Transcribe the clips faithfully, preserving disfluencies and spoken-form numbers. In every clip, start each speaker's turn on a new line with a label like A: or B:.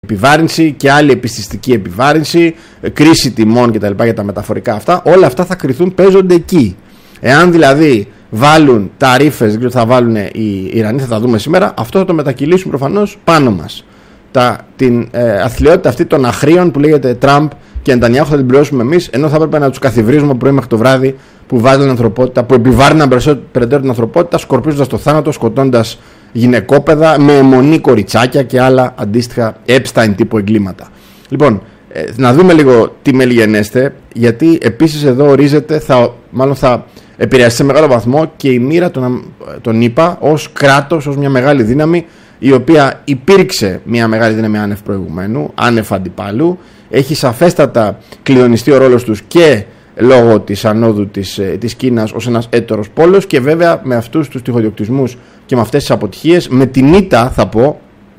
A: επιβάρυνση και άλλη επιστηστική επιβάρυνση, κρίση τιμών κτλ. Για τα μεταφορικά αυτά, όλα αυτά θα κριθούν, παίζονται εκεί. Εάν δηλαδή βάλουν ταρίφες, δεν θα βάλουν οι Ιρανοί, θα τα δούμε σήμερα, αυτό θα το μετακυλήσουν προφανώς πάνω μας. Τα, την ε, αθλειότητα αυτή των αχρήων που λέγεται Τραμπ και Νετανιάχου θα την πληρώσουμε εμείς, ενώ θα έπρεπε να τους καθιβρίζουμε πρωί μέχρι το βράδυ που βάζουν την ανθρωπότητα, που επιβάρυναν περαιτέρω την ανθρωπότητα, σκορπίζοντας το θάνατο, σκοτώντας γυναικόπαιδα με αιμονή κοριτσάκια και άλλα αντίστοιχα Epstein τύπου εγκλήματα. Λοιπόν, ε, να δούμε λίγο τι μελιγενέστε, γιατί επίσης εδώ ορίζεται, θα, μάλλον θα επηρεαστεί σε μεγάλο βαθμό και η μοίρα των, των ΗΠΑ ως κράτος, ως μια μεγάλη δύναμη, η οποία υπήρξε μια μεγάλη δύναμη άνευ προηγουμένου, άνευ αντιπάλου, έχει σαφέστατα κλειδονιστεί ο ρόλος τους και λόγω της ανόδου της, της Κίνας ως ένας έτερος πόλος, και βέβαια με αυτούς τους τυχοδιοκτισμούς και με αυτές τις αποτυχίες, με την ήττα θα πω,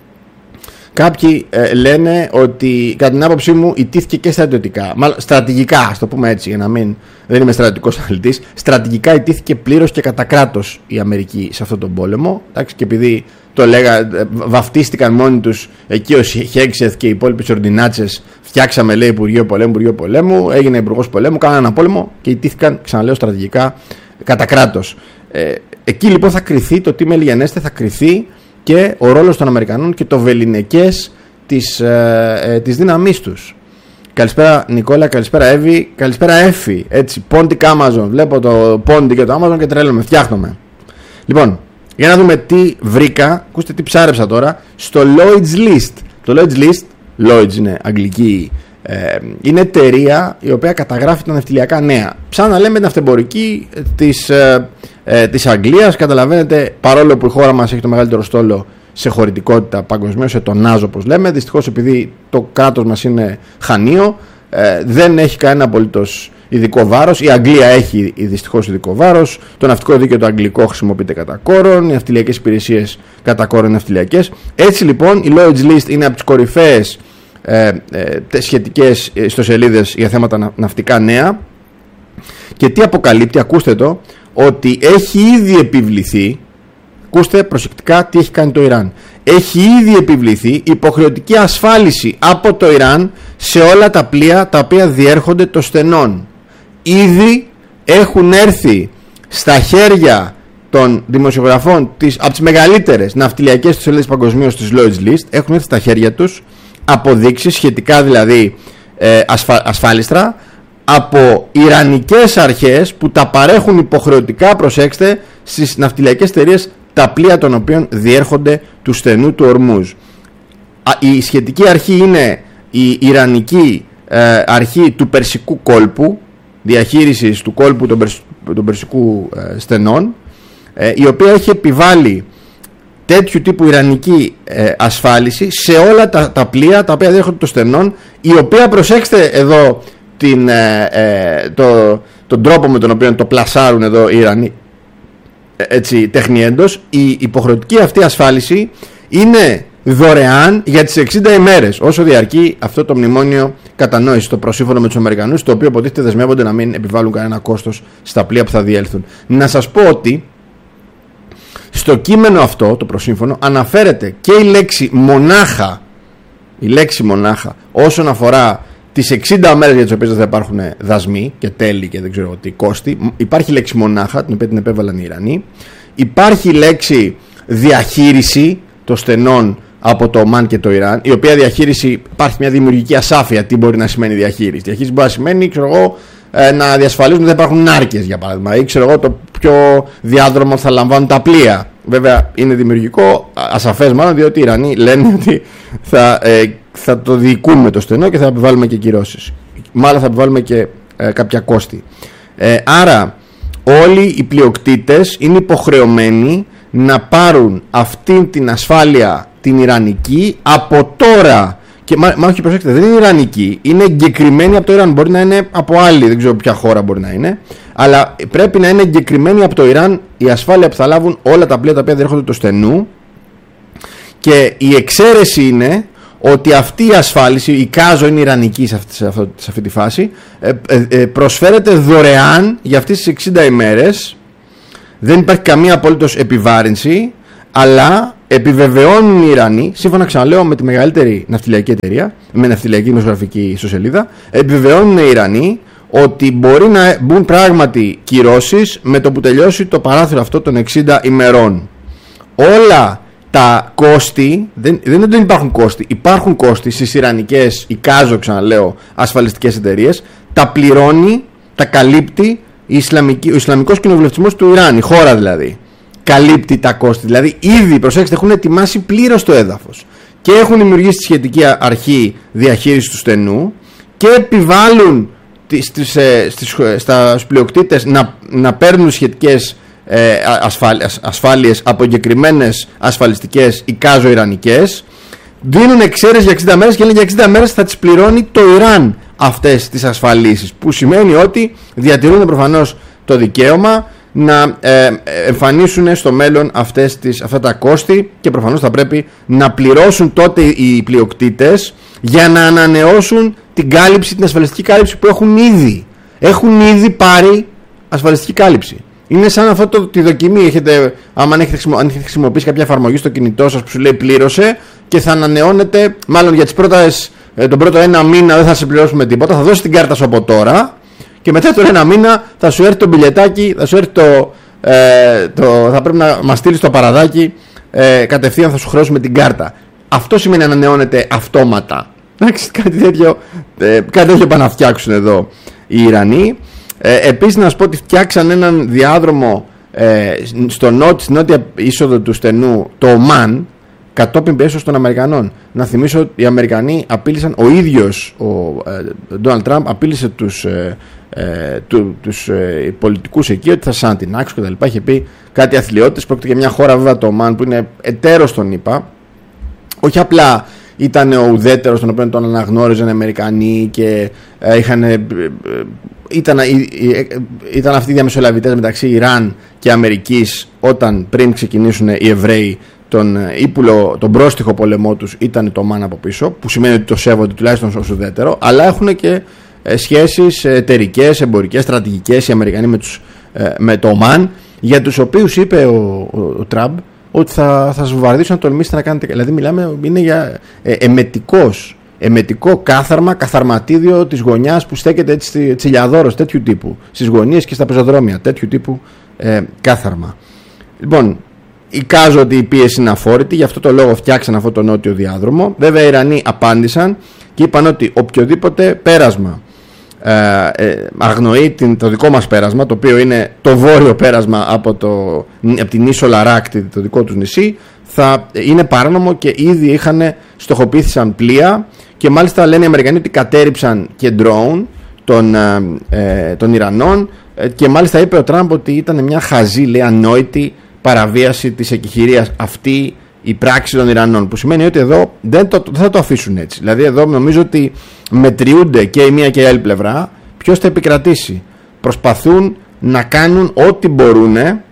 A: κάποιοι ε, λένε ότι κατά την άποψή μου ιτήθηκε και στρατιωτικά, μάλλον στρατηγικά, ας το πούμε έτσι, για να μην, δεν είμαι στρατιωτικός αναλυτής, στρατηγικά ιτήθηκε πλήρως και κατά κράτος η Αμερική σε αυτόν τον πόλεμο, εντάξει, και επειδή το λέγα, βαφτίστηκαν μόνοι τους εκεί ο Χέξεθ και οι υπόλοιποι ορντινάτσες, φτιάξαμε λέει Υπουργείο Πολέμου, Υπουργείο Πολέμου, έγινε Υπουργός Πολέμου, κάνανε ένα πόλεμο και ιτήθηκαν, ξαναλέω, στρατηγικά κατά κράτος. Ε, εκεί λοιπόν θα κριθεί το τι μελιγενέστε, θα κριθεί και ο ρόλος των Αμερικανών και το βεληνικές της, ε, ε, της δύναμής τους. Καλησπέρα Νικόλα, καλησπέρα Εύη, καλησπέρα Έφη. Έτσι, Πόντικ Amazon. Βλέπω το Πόντικ και το Amazon και τρέλομαι, φτιάχνομαι. Λοιπόν, για να δούμε τι βρήκα, ακούστε τι ψάρεψα τώρα, στο Lloyd's List. Το Lloyd's List, Lloyd's είναι αγγλική, ε, είναι εταιρεία η οποία καταγράφει τα ναυτιλιακά νέα. Σαν να λέμε την αυτεμπορική της, ε, ε, της Αγγλίας, καταλαβαίνετε, παρόλο που η χώρα μας έχει το μεγαλύτερο στόλο σε χωρητικότητα παγκοσμίως, σε τονάζ όπως λέμε, δυστυχώς επειδή το κράτος μας είναι χανίο, ε, δεν έχει κανένα απολύτως ειδικό βάρος. Η Αγγλία έχει δυστυχώς ειδικό βάρος. Το ναυτικό δίκαιο το αγγλικό χρησιμοποιείται κατά κόρον. Οι ναυτιλιακές υπηρεσίες κατά κόρον είναι ναυτιλιακές. Έτσι λοιπόν η Lloyd's List είναι από τις κορυφαίες ε, ε, σχετικές ιστοσελίδες για θέματα ναυτικά νέα. Και τι αποκαλύπτει, ακούστε το, ότι έχει ήδη επιβληθεί, ακούστε προσεκτικά τι έχει κάνει το Ιράν. Έχει ήδη επιβληθεί υποχρεωτική ασφάλιση από το Ιράν σε όλα τα πλοία τα οποία διέρχονται το στενόν. Ήδη έχουν έρθει στα χέρια των δημοσιογραφών της, από τις μεγαλύτερες ναυτιλιακές σελίδες παγκοσμίως της Lloyd's List, έχουν έρθει στα χέρια τους αποδείξεις σχετικά δηλαδή ε, ασφα, ασφάλιστρα από ιρανικές αρχές που τα παρέχουν υποχρεωτικά, προσέξτε, στις ναυτιλιακές εταιρείες τα πλοία των οποίων διέρχονται του στενού του Ορμούζ. Η σχετική αρχή είναι η Ιρανική ε, αρχή του Περσικού κόλπου, διαχείρισης του κόλπου των, Περσ, των Περσικού ε, στενών, ε, η οποία έχει επιβάλει τέτοιου τύπου ιρανική ε, ασφάλιση σε όλα τα, τα πλοία τα οποία διέρχονται το στενών, η οποία, προσέξτε εδώ την, ε, ε, το, τον τρόπο με τον οποίο το πλασάρουν εδώ οι Ιρανοί, έτσι, τεχνιέντος, η υποχρεωτική αυτή ασφάλιση είναι δωρεάν για τις εξήντα ημέρες, όσο διαρκεί αυτό το μνημόνιο κατανόηση, το προσύμφωνο με τους Αμερικανούς, το οποίο υποτίθεται δεσμεύονται να μην επιβάλλουν κανένα κόστος στα πλοία που θα διέλθουν. Να σας πω ότι στο κείμενο αυτό, το προσύμφωνο, αναφέρεται και η λέξη μονάχα, η λέξη μονάχα όσον αφορά τις εξήντα μέρες για τις οποίες δεν θα υπάρχουν δασμοί και τέλη και δεν ξέρω τι κόστη. Υπάρχει λέξη μονάχα, την οποία την επέβαλαν οι Ιρανοί. Υπάρχει λέξη διαχείριση των στενών από το Ομάν και το Ιράν, η οποία διαχείριση, υπάρχει μια δημιουργική ασάφεια τι μπορεί να σημαίνει διαχείριση. Διαχείριση μπορεί να σημαίνει, ξέρω εγώ, να διασφαλίζουν ότι δεν υπάρχουν νάρκες, για παράδειγμα, ή ξέρω εγώ το πιο διάδρομο θα λαμβάνουν τα πλοία. Βέβαια είναι δημιουργικό, ασαφές μάλλον, διότι οι Ιρανοί λένε ότι θα, ε, θα το διοικούμε το στενό και θα επιβάλλουμε και κυρώσεις. Μάλλον θα επιβάλλουμε και ε, κάποια κόστη. Ε, άρα όλοι οι πλειοκτήτες είναι υποχρεωμένοι να πάρουν αυτή την ασφάλεια την ιρανική από τώρα. Και μα, μα όχι, προσέξτε, δεν είναι ιρανική, είναι εγκεκριμένη από το Ιράν. Μπορεί να είναι από άλλη, δεν ξέρω ποια χώρα μπορεί να είναι, αλλά πρέπει να είναι εγκεκριμένη από το Ιράν η ασφάλεια που θα λάβουν όλα τα πλοία τα οποία διέρχονται το στενού. Και η εξαίρεση είναι ότι αυτή η ασφάλιση, η Κάζο είναι ιρανική σε αυτή, σε αυτή, σε αυτή τη φάση, ε, ε, ε, προσφέρεται δωρεάν για αυτές τις εξήντα ημέρες. Δεν υπάρχει καμία απολύτως επιβάρυνση. αλλά επιβεβαιώνουν οι Ιρανοί, σύμφωνα ξαναλέω με τη μεγαλύτερη ναυτιλιακή εταιρεία, με ναυτιλιακή δημοσιογραφική ιστοσελίδα, επιβεβαιώνουν οι Ιρανοί ότι μπορεί να μπουν πράγματι κυρώσεις με το που τελειώσει το παράθυρο αυτό των εξήντα ημερών. Όλα τα κόστη, δεν, δεν, δεν υπάρχουν κόστη, υπάρχουν κόστη στις ιρανικές, η Κάζο ξαναλέω, ασφαλιστικές εταιρείες, τα πληρώνει, τα καλύπτει η Ισλαμική, ο Ισλαμικός Κοινοβουλευτισμός του Ιράν, η χώρα δηλαδή. Καλύπτει τα κόστη, δηλαδή ήδη, προσέξτε, έχουν ετοιμάσει πλήρως το έδαφος και έχουν δημιουργήσει τη σχετική αρχή διαχείρισης του στενού και επιβάλλουν στις, στις, στα πλειοκτήτες να, να παίρνουν σχετικές ε, ασφάλειες, ασφάλειες από εγκεκριμένες ασφαλιστικές ή κάζο ιρανικές, δίνουν εξαίρεση για εξήντα μέρες και λένε για εξήντα μέρες θα τις πληρώνει το Ιράν αυτές τις ασφαλίσεις, που σημαίνει ότι διατηρούν προφανώς το δικαίωμα να ε, εμφανίσουν στο μέλλον αυτές τις, αυτά τα κόστη και προφανώς θα πρέπει να πληρώσουν τότε οι πλειοκτήτες για να ανανεώσουν την κάλυψη, την ασφαλιστική κάλυψη που έχουν ήδη. Έχουν ήδη πάρει ασφαλιστική κάλυψη. Είναι σαν αυτό το, τη δοκιμή. Έχετε, άμα έχετε, αν έχετε χρησιμοποιήσει κάποια εφαρμογή στο κινητό σας που σου λέει πλήρωσε και θα ανανεώνετε, μάλλον για τις πρώτες, τον πρώτο ένα μήνα δεν θα σε πληρώσουμε τίποτα, θα δώσει την κάρτα σου από τώρα και μετά τον ένα μήνα θα σου έρθει το μπιλετάκι, θα σου έρθει το, ε, το θα πρέπει να μας στείλεις το παραδάκι, ε, κατευθείαν θα σου χρεώσουμε την κάρτα. Αυτό σημαίνει ανανεώνεται αυτόματα. Εντάξει, κάτι τέτοιο, ε, κάτι τέτοιο πάνε να φτιάξουν εδώ οι Ιρανοί. Ε, επίσης να σας πω ότι φτιάξαν έναν διάδρομο ε, στο νότ, στην νότια είσοδο του στενού, το Ομάν, κατόπιν πιέσεως των Αμερικανών. Να θυμίσω ότι οι Αμερικανοί απείλησαν, ο ίδιος ο Ντόναλντ Τραμπ απείλησε τους, ε, ε, του, τους ε, πολιτικούς εκεί ότι θα σαν την άξιο και τα λοιπά. Είχε πει κάτι αθλιώτες. Πρόκειται για μια χώρα βέβαια, το Ομάν, που είναι εταίρος των ΗΠΑ. Όχι απλά ήταν ο ουδέτερος τον οποίο τον αναγνώριζαν οι Αμερικανοί και ε, είχαν, ε, ε, ήταν, ε, ε, ήταν αυτοί οι διαμεσολαβητές μεταξύ Ιράν και Αμερικής όταν πριν ξεκινήσουν οι Εβραίοι τον, ύπουλο, τον πρόστιχο πόλεμό τους ήταν το Ομάν από πίσω, που σημαίνει ότι το σέβονται τουλάχιστον ως ουδέτερο, αλλά έχουν και ε, σχέσεις εταιρικές, εμπορικές, στρατηγικές οι Αμερικανοί με, τους, ε, με το Ομάν, για τους οποίους είπε ο, ο, ο Τραμπ ότι θα, θα σας βομβαρδίσουν να τολμήσετε να κάνετε. Δηλαδή μιλάμε, είναι για ε, εμετικός, εμετικό κάθαρμα, καθαρματίδιο της γωνιάς που στέκεται έτσι τσιλιαδόρος, τέτοιου τύπου, στις γωνίες και στα πεζοδρόμια, τέτοιου τύπου ε, κάθαρμα. Λοιπόν, εικάζω ότι η πίεση είναι αφόρητη, γι' αυτό το λόγο φτιάξαν αυτό το νότιο διάδρομο. Βέβαια οι Ιρανοί απάντησαν και είπαν ότι οποιοδήποτε πέρασμα ε, ε, αγνοεί την, το δικό μας πέρασμα, το οποίο είναι το βόρειο πέρασμα από, το, από την ίσο Λαράκτη, το δικό τους νησί, θα είναι παράνομο και ήδη είχαν στοχοποιήθησαν πλοία και μάλιστα λένε οι Αμερικανοί ότι κατέριψαν και drone των, ε, των Ιρανών ε, και μάλιστα είπε ο Τραμπ ότι ήταν μια χαζή, λέει, ανόητη παραβίαση της εκεχηρίας αυτή η πράξη των Ιρανών, που σημαίνει ότι εδώ δεν, το, δεν θα το αφήσουν έτσι. Δηλαδή εδώ νομίζω ότι μετριούνται και η μία και η άλλη πλευρά ποιος θα επικρατήσει. Προσπαθούν να κάνουν ό,τι μπορούν ε,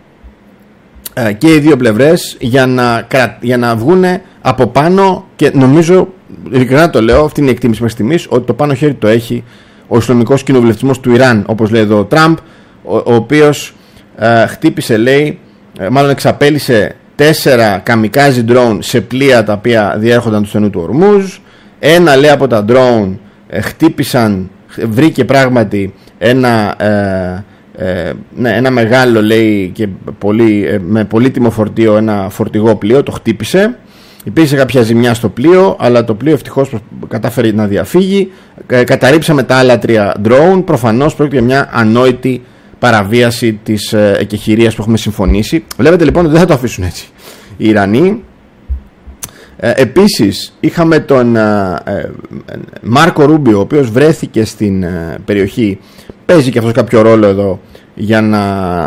A: και οι δύο πλευρές για να, για να βγουν από πάνω, και νομίζω, ειλικρινά το λέω, αυτή είναι η εκτίμηση μέχρι στιγμής, ότι το πάνω χέρι το έχει ο Ισλαμικός Κοινοβουλευτισμός του Ιράν, όπως λέει εδώ ο Τραμπ, ο, ο οποίος ε, χτύπησε, λέει, ε, μάλλον εξαπέλυσε τέσσερα καμικάζι drone σε πλοία τα οποία διέρχονταν του στενού του Ορμούζ. Ένα, λέει, από τα drone ε, χτύπησαν, βρήκε πράγματι ένα, ε, ε, ναι, ένα μεγάλο, λέει, και πολύ, ε, με πολύτιμο φορτίο, ένα φορτηγό πλοίο, το χτύπησε. Υπήρξε κάποια ζημιά στο πλοίο, αλλά το πλοίο ευτυχώς κατάφερε να διαφύγει. Ε, καταρρίψαμε τα άλλα τρία drone. Προφανώς πρόκειται για μια ανόητη παραβίαση της ε, εκεχηρίας που έχουμε συμφωνήσει. Βλέπετε λοιπόν ότι δεν θα το αφήσουν έτσι οι Ιρανοί. Ε, επίσης είχαμε τον ε, ε, Μάρκο Ρούμπιο, ο οποίος βρέθηκε στην ε, περιοχή. Παίζει και αυτός κάποιο ρόλο εδώ για να...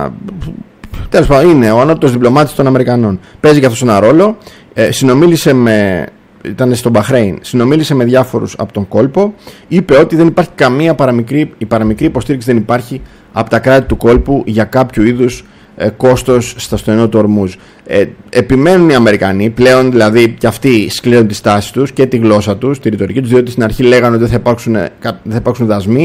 A: Τέλος πάντων, είναι ο ανώτατος διπλωμάτης των Αμερικανών. Παίζει και αυτός ένα ρόλο. Ε, συνομίλησε με... Ήταν στο Μπαχρέιν, συνομίλησε με διάφορους από τον κόλπο. Είπε ότι δεν υπάρχει καμία παραμικρή, η παραμικρή υποστήριξη δεν υπάρχει από τα κράτη του κόλπου για κάποιο είδους ε, κόστος στα στενό του Ορμούζ. Ε, επιμένουν οι Αμερικανοί πλέον, δηλαδή και αυτοί σκληρώνουν τη στάση τους και τη γλώσσα τους, τη ρητορική τους, διότι στην αρχή λέγανε ότι δεν θα υπάρξουν, δεν θα υπάρξουν δασμοί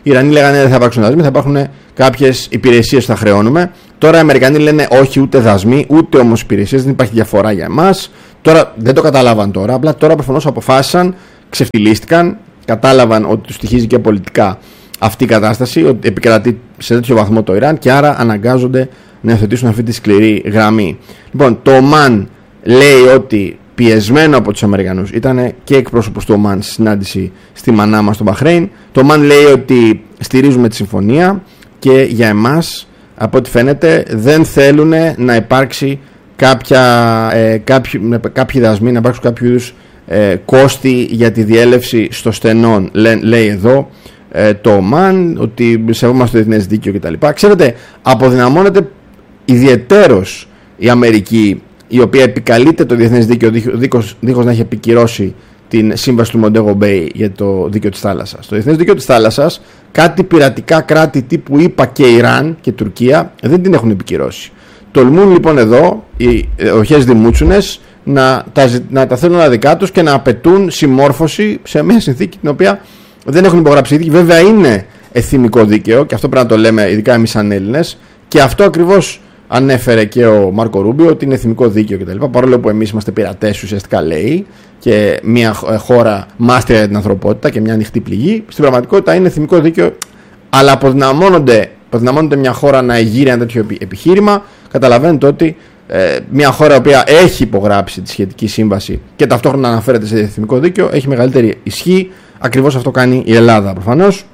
A: Οι Ιρανοί λέγανε δεν θα υπάρξουν δασμοί, θα υπάρχουν κάποιες υπηρεσίες που θα χρεώνουμε. Τώρα οι Αμερικανοί λένε όχι, ούτε δασμοί, ούτε όμως υπηρεσίες, δεν υπάρχει διαφορά για εμάς. Τώρα δεν το καταλάβαν τώρα, απλά τώρα προφανώς αποφάσισαν, ξεφτυλίστηκαν, κατάλαβαν ότι τους στοιχίζει και πολιτικά αυτή η κατάσταση, ότι επικρατεί σε τέτοιο βαθμό το Ιράν και άρα αναγκάζονται να υιοθετήσουν αυτή τη σκληρή γραμμή. Λοιπόν, το Ομάν λέει ότι πιεσμένο από τους Αμερικανούς, ήταν και εκπρόσωπος του Ομάν στη συνάντηση στη Μανάμα στο Μπαχρέιν. Το Ομάν λέει ότι στηρίζουμε τη συμφωνία και για εμάς, από ό,τι φαίνεται, δεν θέλουν να υπάρξει κάποια, ε, κάποιοι, κάποιοι δασμοί, να υπάρξουν κάποιου είδους ε, κόστη για τη διέλευση στο στενόν. Λέ, λέει εδώ ε, το Ομάν ότι σεβόμαστε το διεθνές δίκαιο κτλ. Ξέρετε, αποδυναμώνεται ιδιαιτέρως η Αμερική, η οποία επικαλείται το διεθνές δίκαιο δίχως, δίχως να έχει επικυρώσει την σύμβαση του Μοντέγο Μπέι για το δίκαιο της θάλασσας. Το διεθνές δίκαιο της θάλασσας, κάτι πειρατικά κράτη τύπου ΗΠΑ και Ιράν και Τουρκία δεν την έχουν επικυρώσει. Τολμούν λοιπόν εδώ οι οχές δημούτσουνες να τα, να τα θέλουν δικά τους και να απαιτούν συμμόρφωση σε μια συνθήκη την οποία δεν έχουν υπογράψει ήδη. Βέβαια είναι εθνικό δίκαιο και αυτό πρέπει να το λέμε ειδικά εμείς σαν Έλληνες, και αυτό ακριβώς ανέφερε και ο Μάρκο Ρούμπιο, ότι είναι εθνικό δίκαιο κτλ. Παρόλο που εμείς είμαστε πειρατές, ουσιαστικά λέει, και μια χώρα μάστια για την ανθρωπότητα και μια ανοιχτή πληγή, στην πραγματικότητα είναι εθνικό δίκαιο, αλλά αποδυναμώνονται, αποδυναμώνονται μια χώρα να εγείρει ένα τέτοιο επιχείρημα. Καταλαβαίνετε ότι ε, μια χώρα η οποία έχει υπογράψει τη σχετική σύμβαση και ταυτόχρονα αναφέρεται σε εθνικό δίκαιο έχει μεγαλύτερη ισχύ. Ακριβώς αυτό κάνει η Ελλάδα προφανώς.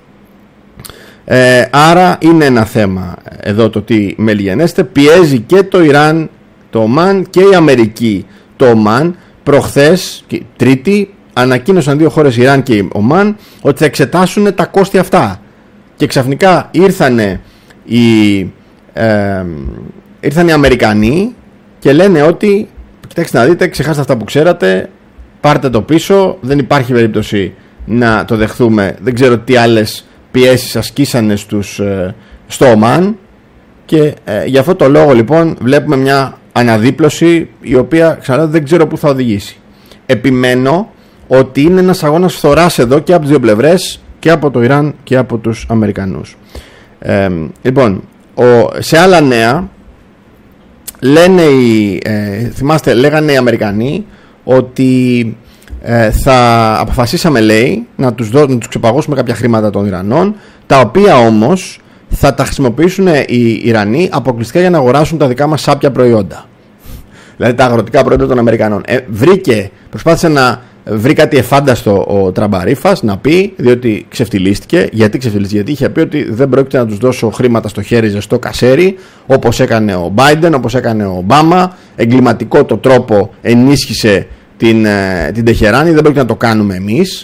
A: Ε, άρα είναι ένα θέμα εδώ το τι μελιγενέστε. Πιέζει και το Ιράν το Ομάν και η Αμερική το Ομάν. Προχθές, Τρίτη, ανακοίνωσαν δύο χώρες, Ιράν και Ομάν, ότι θα εξετάσουν τα κόστη αυτά. Και ξαφνικά ήρθανε οι, ε, ήρθαν οι Αμερικανοί και λένε ότι κοιτάξτε να δείτε, ξεχάστε αυτά που ξέρατε, πάρτε το πίσω, δεν υπάρχει περίπτωση να το δεχθούμε. Δεν ξέρω τι άλλες πιέσεις ασκήσανε στους, ε, στο Ομάν, και ε, για αυτό το λόγο λοιπόν βλέπουμε μια αναδίπλωση η οποία ξανά δεν ξέρω πού θα οδηγήσει. Επιμένω ότι είναι ένας αγώνας φθοράς εδώ και από τις δύο πλευρές, και από το Ιράν και από τους Αμερικανούς. Ε, λοιπόν, ο, σε άλλα νέα λένε οι, ε, θυμάστε, λέγανε οι Αμερικανοί ότι ε, θα αποφασίσαμε, λέει, να τους, δω, να τους ξεπαγώσουμε κάποια χρήματα των Ιρανών, τα οποία όμως θα τα χρησιμοποιήσουν οι Ιρανοί αποκλειστικά για να αγοράσουν τα δικά μας σάπια προϊόντα. Δηλαδή τα αγροτικά προϊόντα των Αμερικανών. Ε, βρήκε, προσπάθησε να βρει κάτι εφάνταστο ο Τραμπαρίφας να πει, διότι ξεφτυλίστηκε. Γιατί ξεφτυλίστηκε? Γιατί είχε πει ότι δεν πρόκειται να τους δώσω χρήματα στο χέρι ζεστό κασέρι, όπως έκανε ο Μπάιντεν, όπως έκανε ο Ομπάμα. Εγκληματικό το τρόπο ενίσχυσε την, την Τεχεράνη, δεν πρόκειται να το κάνουμε εμείς.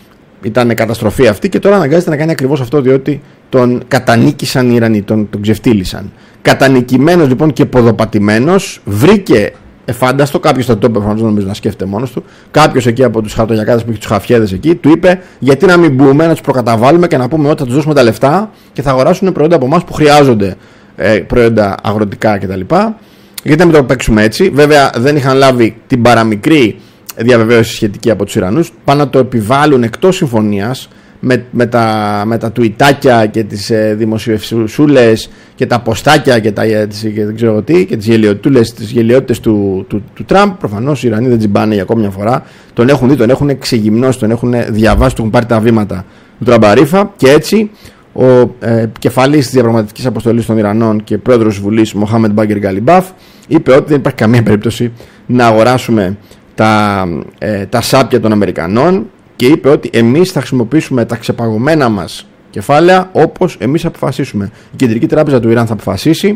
A: Ήταν καταστροφή αυτή, και τώρα αναγκάζεται να κάνει ακριβώς αυτό, διότι τον κατανίκησαν οι Ιρανοί, τον, τον ξεφτύλισαν. Κατανικημένος λοιπόν και ποδοπατημένος, βρήκε εφάνταστο, κάποιος θα το είπε, προφανώς νομίζω να σκέφτεται μόνος του, κάποιος εκεί από τους χαρτογιακάδες που έχει τους χαφιέδες εκεί, του είπε γιατί να μην μπούμε, να τους προκαταβάλουμε και να πούμε ότι θα τους δώσουμε τα λεφτά και θα αγοράσουν προϊόντα από εμάς που χρειάζονται, ε, προϊόντα αγροτικά κτλ. Γιατί να μην το παίξουμε έτσι? Βέβαια δεν είχαν λάβει την παραμικρή διαβεβαίωση σχετική από τους Ιρανούς, πάνε να το επιβάλλουν εκτός συμφωνίας με, με, τα, με τα τουιτάκια και τις ε, δημοσιευσούλες και τα ποστάκια και, τα, τις, και, δεν ξέρω τι, και τις γελιοτούλες, τις γελιότητες του, του, του Τραμπ. Προφανώς οι Ιρανοί δεν τσιμπάνε για ακόμη μια φορά, τον έχουν δει, τον έχουν ξεγυμνώσει, τον έχουν διαβάσει, τον έχουν πάρει τα βήματα του Τραμπαρίφα, και έτσι ο ε, κεφαλής της διαπραγματευτικής αποστολής των Ιρανών και πρόεδρος της Βουλής, Μοχάμεντ Μπάγκερ Γκαλιμπάφ, είπε ότι δεν υπάρχει καμία περίπτωση να αγοράσουμε τα, ε, τα σάπια των Αμερικανών, και είπε ότι εμείς θα χρησιμοποιήσουμε τα ξεπαγωμένα μας κεφάλαια όπως εμείς αποφασίσουμε. Η Κεντρική Τράπεζα του Ιράν θα αποφασίσει.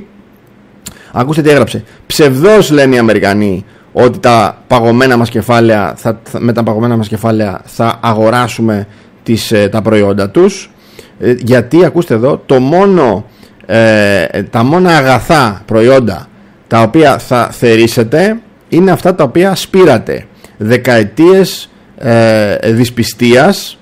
A: Ακούστε τι έγραψε. Ψευδώς λένε οι Αμερικανοί ότι τα παγωμένα μας κεφάλαια θα, με τα παγωμένα μας κεφάλαια θα αγοράσουμε τις, τα προϊόντα τους, ε, γιατί ακούστε εδώ, το μόνο, ε, τα μόνα αγαθά προϊόντα τα οποία θα θερήσετε είναι αυτά τα οποία σπήρατε δεκαετίες ε, δυσπιστίας,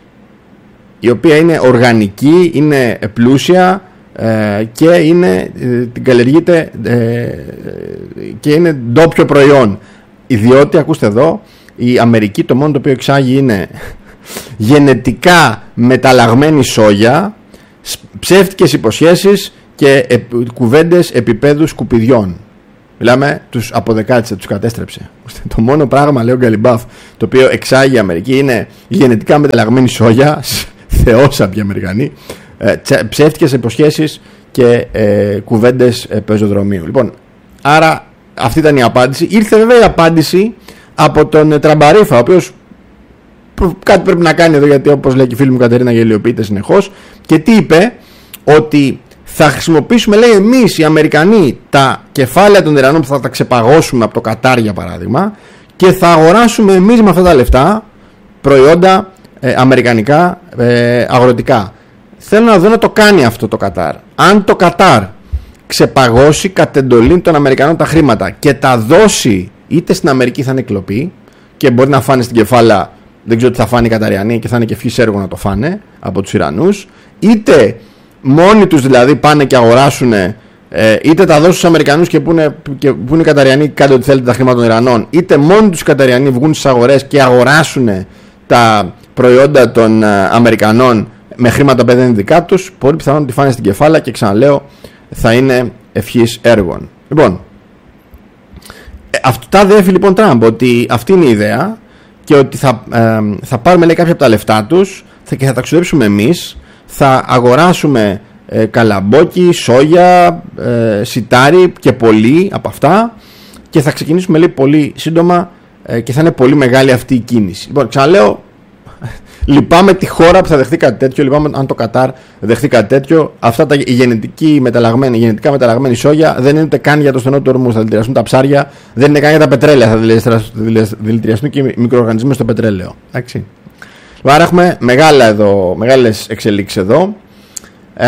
A: η οποία είναι οργανική, είναι πλούσια ε, και είναι, ε, την καλλιεργείται ε, και είναι ντόπιο προϊόν. Διότι ακούστε εδώ, η Αμερική το μόνο το οποίο εξάγει είναι γενετικά μεταλλαγμένη σόγια ψεύτικες υποσχέσεις και ε, κουβέντες επίπεδου σκουπιδιών. Μιλάμε, τους αποδεκάτησε, τους κατέστρεψε. Το μόνο πράγμα, λέει ο Γκαλιμπάφ, το οποίο εξάγει η Αμερική είναι γενετικά μεταλλαγμένη σόγια, θεόσαποι Αμερικανοί, ε, ψεύτικες υποσχέσεις και ε, κουβέντες ε, πεζοδρομίου. Λοιπόν, άρα αυτή ήταν η απάντηση. Ήρθε βέβαια η απάντηση από τον ε, Τραμπαρίφα, ο οποίος κάτι πρέπει να κάνει εδώ, γιατί όπως λέει και η φίλη μου Κατερίνα γελιοποιείται συνεχώς. Και τι είπε? Ότι θα χρησιμοποιήσουμε, λέει, εμείς οι Αμερικανοί τα κεφάλαια των Ιρανών που θα τα ξεπαγώσουμε από το Κατάρ, για παράδειγμα, και θα αγοράσουμε εμείς με αυτά τα λεφτά προϊόντα ε, αμερικανικά ε, αγροτικά. Θέλω να δω να το κάνει αυτό το Κατάρ. Αν το Κατάρ ξεπαγώσει κατ' εντολή των Αμερικανών τα χρήματα και τα δώσει, είτε στην Αμερική θα είναι κλοπή και μπορεί να φάνε στην κεφάλα, δεν ξέρω τι θα φάνε οι Καταριανοί και θα είναι και ευχής έργο να το φάνε από τους Ιρανούς, είτε μόνοι τους δηλαδή πάνε και αγοράσουν, ε, είτε τα δώσουν στους Αμερικανούς και πούνε, και πούνε οι Καταριανοί κάντε ό,τι θέλετε τα χρήματα των Ιρανών, είτε μόνοι τους οι Καταριανοί βγουν στις αγορές και αγοράσουν τα προϊόντα των ε, Αμερικανών με χρήματα που δεν είναι δικά τους, πολύ πιθανόν να τη φάνε στην κεφάλα και ξαναλέω θα είναι ευχής έργων. Λοιπόν, ε, αυτά δέφει λοιπόν Τραμπ, ότι αυτή είναι η ιδέα και ότι θα, ε, θα πάρουμε, λέει, κάποια από τα λεφτά τους θα, και θα τα ξοδέψουμε εμείς. Θα αγοράσουμε ε, καλαμπόκι, σόγια, ε, σιτάρι και πολύ από αυτά και θα ξεκινήσουμε, λέει, πολύ σύντομα ε, και θα είναι πολύ μεγάλη αυτή η κίνηση. Λοιπόν, ξαναλέω, λυπάμαι τη χώρα που θα δεχτεί κάτι τέτοιο, λυπάμαι αν το Κατάρ δεχτεί κάτι τέτοιο. Αυτά τα γενετική μεταλλαγμένη, γενετικά μεταλλαγμένη σόγια δεν είναι ούτε καν για το στενό του ορμού, θα δηλητηριαστούν τα ψάρια, δεν είναι καν για τα πετρέλαια, θα δηλητηριαστούν και οι μικροοργανισμοί στο πετρέλαιο. Εντάξει. Άρα έχουμε μεγάλα εδώ, μεγάλες εξελίξεις εδώ. Ε,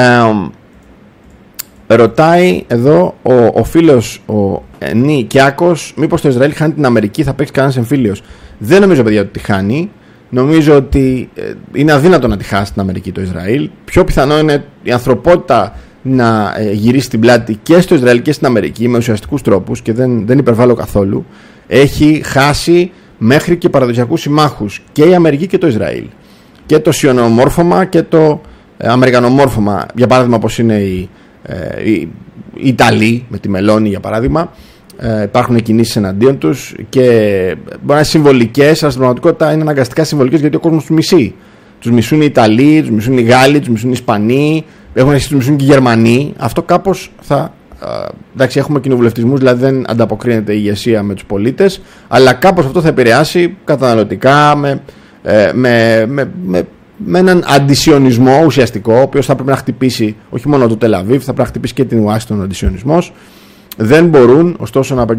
A: ρωτάει εδώ ο, ο φίλος ο Νί Κιάκος, μήπως το Ισραήλ χάνει την Αμερική, θα παίξει κανένας εμφύλιος? Δεν νομίζω, παιδιά, ότι τη χάνει. Νομίζω ότι ε, είναι αδύνατο να τη χάσει την Αμερική το Ισραήλ. Πιο πιθανό είναι η ανθρωπότητα να ε, γυρίσει την πλάτη και στο Ισραήλ και στην Αμερική με ουσιαστικούς τρόπους, και δεν, δεν υπερβάλλω καθόλου. Έχει χάσει μέχρι και παραδοσιακούς συμμάχους και η Αμερική και το Ισραήλ, και το σιωνομόρφωμα και το ε, αμερικανομόρφωμα, για παράδειγμα, όπως είναι οι, ε, οι, οι Ιταλοί με τη Μελώνη, για παράδειγμα. Ε, υπάρχουν κινήσεις εναντίον τους και μπορεί να είναι συμβολικές, αλλά στην πραγματικότητα είναι αναγκαστικά συμβολικές, γιατί ο κόσμος τους μισεί. Τους μισούν οι Ιταλοί, τους μισούν οι Γάλλοι, τους μισούν οι Ισπανοί, έχουν αρχίσει τους μισούν και οι Γερμανοί. Αυτό κάπως θα. Εντάξει, έχουμε κοινοβουλευτισμούς, δηλαδή δεν ανταποκρίνεται η ηγεσία με τους πολίτες, αλλά κάπως αυτό θα επηρεάσει καταναλωτικά με, με, με, με, με έναν αντισιωνισμό ουσιαστικό, ο οποίος θα πρέπει να χτυπήσει όχι μόνο το Τελαβίβ, θα πρέπει να χτυπήσει και την Ουάσιγκτον ο αντισιωνισμός. Δεν μπορούν ωστόσο να,